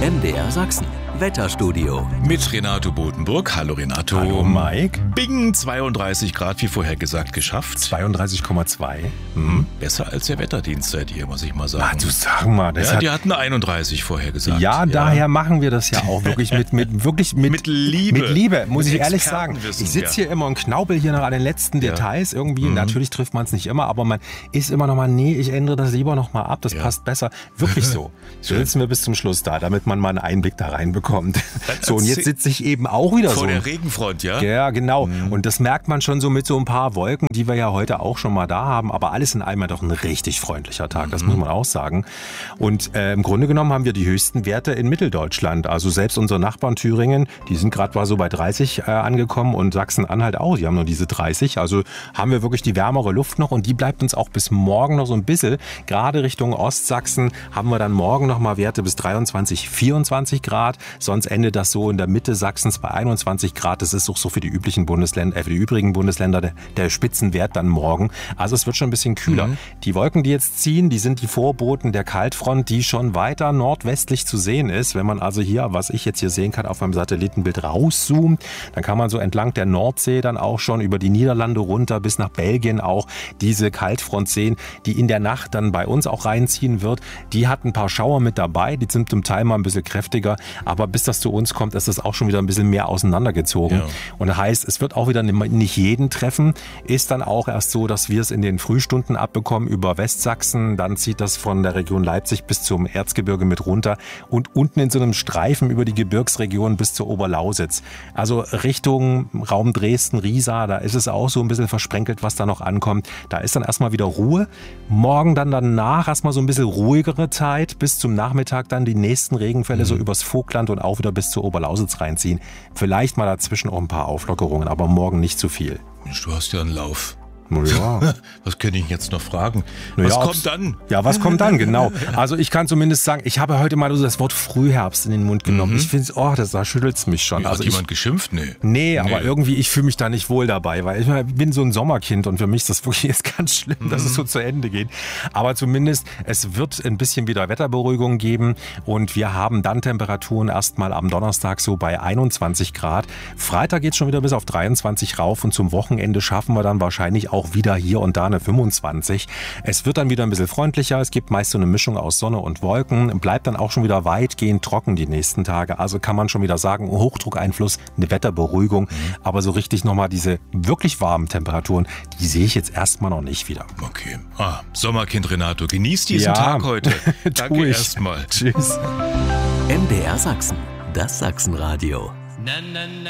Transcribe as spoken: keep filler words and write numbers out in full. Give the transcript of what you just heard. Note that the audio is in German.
M D R Sachsen. Wetterstudio. Mit Renato Botenburg. Hallo Renato. Hallo Mike. Bing, zweiunddreißig Grad, wie vorher gesagt, geschafft. zweiunddreißig Komma zwei. Hm. Besser als der Wetterdienst seid ihr, muss ich mal sagen. Ah, du sag mal. Das ja, hat, die hatten einunddreißig vorher gesagt. Ja, ja, daher machen wir das ja auch wirklich mit, mit, wirklich mit, mit Liebe. Mit Liebe, muss mit ich ehrlich sagen. Ich sitze hier ja. immer und knaubel hier noch an den letzten ja. Details irgendwie. Mhm. Natürlich trifft man es nicht immer, aber man ist immer noch mal, nee, ich ändere das lieber noch mal ab, das ja. passt besser. Wirklich so. So sitzen wir bis zum Schluss da, damit man mal einen Einblick da reinbekommt. So, und jetzt sitze ich eben auch wieder Vor so. Vor der Regenfront, ja? Ja, genau. Mhm. Und das merkt man schon so mit so ein paar Wolken, die wir ja heute auch schon mal da haben. Aber alles in allem doch ein richtig freundlicher Tag, das mhm. muss man auch sagen. Und äh, im Grunde genommen haben wir die höchsten Werte in Mitteldeutschland. Also selbst unsere Nachbarn Thüringen, die sind gerade mal so bei dreißig äh, angekommen und Sachsen-Anhalt auch. Die haben nur diese dreißig. Also haben wir wirklich die wärmere Luft noch und die bleibt uns auch bis morgen noch so ein bisschen. Gerade Richtung Ostsachsen haben wir dann morgen noch mal Werte bis dreiundzwanzig, vierundzwanzig Grad. Sonst endet das so in der Mitte Sachsens bei einundzwanzig Grad. Das ist auch so für die üblichen Bundesländer, äh, für die übrigen Bundesländer der, der Spitzenwert dann morgen. Also es wird schon ein bisschen kühler. Mhm. Die Wolken, die jetzt ziehen, die sind die Vorboten der Kaltfront, die schon weiter nordwestlich zu sehen ist. Wenn man also hier, was ich jetzt hier sehen kann, auf meinem Satellitenbild rauszoomt, dann kann man so entlang der Nordsee dann auch schon über die Niederlande runter bis nach Belgien auch diese Kaltfront sehen, die in der Nacht dann bei uns auch reinziehen wird. Die hat ein paar Schauer mit dabei, die sind zum Teil mal ein bisschen kräftiger, aber bis das zu uns kommt, ist das auch schon wieder ein bisschen mehr auseinandergezogen. Ja. Und das heißt, es wird auch wieder nicht jeden treffen. Ist dann auch erst so, dass wir es in den Frühstunden abbekommen über Westsachsen. Dann zieht das von der Region Leipzig bis zum Erzgebirge mit runter und unten in so einem Streifen über die Gebirgsregion bis zur Oberlausitz. Also Richtung Raum Dresden, Riesa, da ist es auch so ein bisschen versprenkelt, was da noch ankommt. Da ist dann erstmal wieder Ruhe. Morgen dann danach erstmal so ein bisschen ruhigere Zeit. Bis zum Nachmittag dann die nächsten Regenfälle mhm. so übers Vogtland und auch wieder bis zur Oberlausitz reinziehen. Vielleicht mal dazwischen auch ein paar Auflockerungen, aber morgen nicht zu viel. Mensch, du hast ja einen Lauf. Ja. Was könnte ich jetzt noch fragen? Naja, was kommt dann? Ja, was kommt dann, genau. Also ich kann zumindest sagen, ich habe heute mal so das Wort Frühherbst in den Mund genommen. Mhm. Ich finde es, oh, das, da schüttelt es mich schon. Hat also jemand ich, geschimpft? Nee. Nee, nee. Aber irgendwie, ich fühle mich da nicht wohl dabei, weil ich bin so ein Sommerkind und für mich ist das wirklich jetzt ganz schlimm, mhm. dass es so zu Ende geht. Aber zumindest, es wird ein bisschen wieder Wetterberuhigung geben und wir haben dann Temperaturen erstmal am Donnerstag so bei einundzwanzig Grad. Freitag geht es schon wieder bis auf dreiundzwanzig rauf und zum Wochenende schaffen wir dann wahrscheinlich auch wieder hier und da eine fünfundzwanzig. Es wird dann wieder ein bisschen freundlicher. Es gibt meist so eine Mischung aus Sonne und Wolken. Bleibt dann auch schon wieder weitgehend trocken die nächsten Tage. Also kann man schon wieder sagen, Hochdruckeinfluss, eine Wetterberuhigung. Mhm. Aber so richtig nochmal diese wirklich warmen Temperaturen, die sehe ich jetzt erstmal noch nicht wieder. Okay. Ah, Sommerkind Renato, genießt diesen ja, Tag heute. Danke erstmal. Tschüss. M D R Sachsen, das Sachsenradio.